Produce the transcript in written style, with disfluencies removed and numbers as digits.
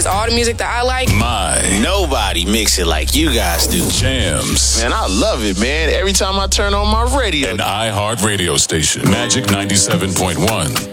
It's all the music that I like. Nobody mix it like you guys do. Jams. Man, I love it, man. Every time I turn on my radio. An iHeart radio station. Magic 97.1.